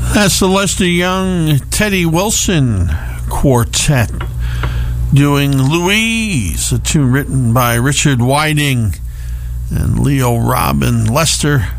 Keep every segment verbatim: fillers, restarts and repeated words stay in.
That's the Lester Young Teddy Wilson Quartet doing Louise, a tune written by Richard Whiting and Leo Robin. Lester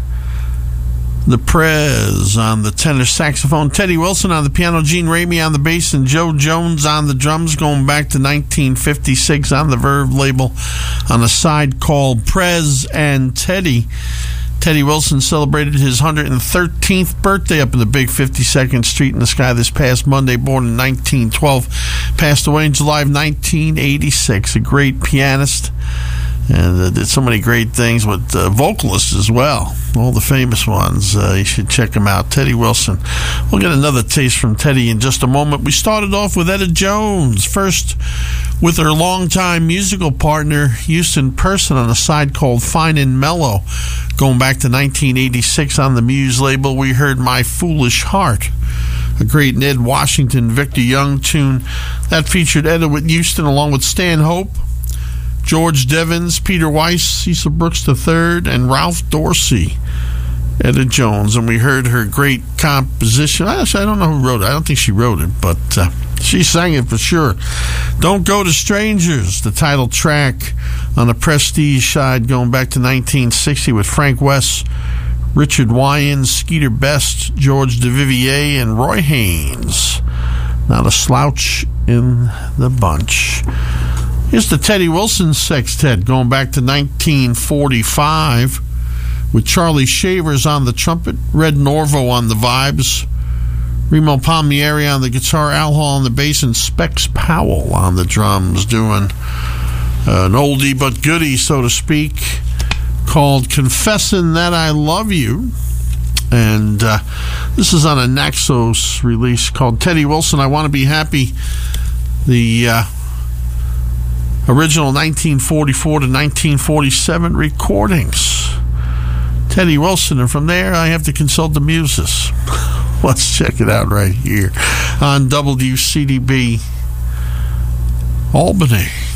the Prez on the tenor saxophone, Teddy Wilson on the piano, Gene Ramey on the bass, and Joe Jones on the drums, going back to nineteen fifty-six on the Verve label on a side called Prez and Teddy. Teddy Wilson celebrated his one hundred thirteenth birthday up in the big fifty-second Street in the Sky this past Monday. Born in nineteen twelve, passed away in July of nineteen eighty-six. A great pianist, and uh, did so many great things with uh, vocalists as well. All the famous ones. Uh, you should check them out. Teddy Wilson. We'll get another taste from Teddy in just a moment. We started off with Etta Jones, first with her longtime musical partner, Houston Person, on a side called Fine and Mellow. Going back to nineteen eighty-six on the Muse label, we heard My Foolish Heart, a great Ned Washington, Victor Young tune. That featured Etta with Houston along with Stan Hope, George Devins, Peter Weiss, Cecil Brooks the third, and Ralph Dorsey. Etta Jones, and we heard her great composition. Actually, I don't know who wrote it. I don't think she wrote it, but uh, she sang it for sure. Don't Go to Strangers, the title track on the Prestige side, going back to nineteen sixty with Frank West, Richard Wyans, Skeeter Best, George DeVivier, and Roy Haynes. Not a slouch in the bunch. Here's the Teddy Wilson Sextet, going back to nineteen forty-five, with Charlie Shavers on the trumpet, Red Norvo on the vibes, Remo Palmieri on the guitar, Al Hall on the bass, and Specs Powell on the drums, doing uh, an oldie but goodie, so to speak, called Confessin' That I Love You. And uh, this is on a Naxos release called Teddy Wilson, I Want to Be Happy. The uh, original nineteen forty-four to nineteen forty-seven recordings. Teddy Wilson, and from there I have to consult the muses. Let's check it out right here on W C D B Albany.